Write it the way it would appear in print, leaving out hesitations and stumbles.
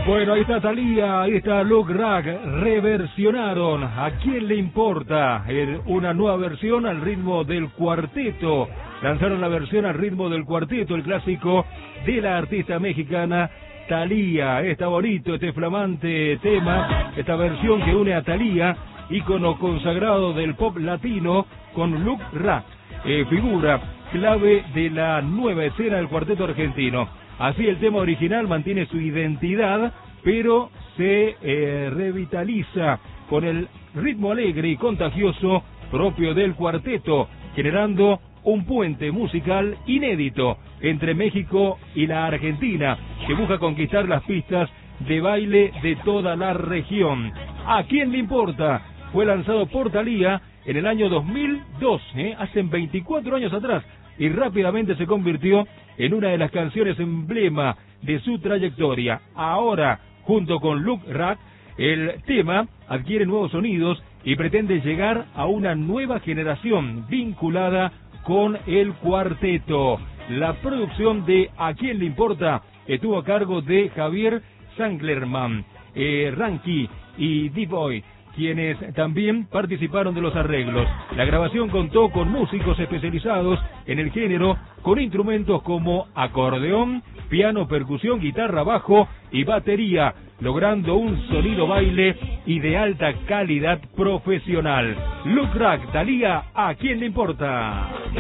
Bueno, ahí está Thalía, ahí está Look Rack, reversionaron. ¿A quién le importa? Una nueva versión al ritmo del cuarteto. Lanzaron la versión al ritmo del cuarteto, el clásico de la artista mexicana Thalía. Está bonito este flamante tema, esta versión que une a Thalía, ícono consagrado del pop latino, con Look Rack, figura clave de la nueva escena del cuarteto argentino. Así el tema original mantiene su identidad, pero se revitaliza con el ritmo alegre y contagioso propio del cuarteto, generando un puente musical inédito entre México y la Argentina, que busca conquistar las pistas de baile de toda la región. ¿A quién le importa? Fue lanzado por Thalía en el año 2002, hace 24 años atrás, y rápidamente se convirtió en una de las canciones emblema de su trayectoria. Ahora, junto con Look Rack, el tema adquiere nuevos sonidos y pretende llegar a una nueva generación vinculada con el cuarteto. La producción de ¿A quién le importa? Estuvo a cargo de Javier Sanglerman, Ranky y D-Boy, quienes también participaron de los arreglos. La grabación contó con músicos especializados en el género, con instrumentos como acordeón, piano, percusión, guitarra, bajo y batería, logrando un sonido baile y de alta calidad profesional. Look Rack, Thalía, ¿a quién le importa?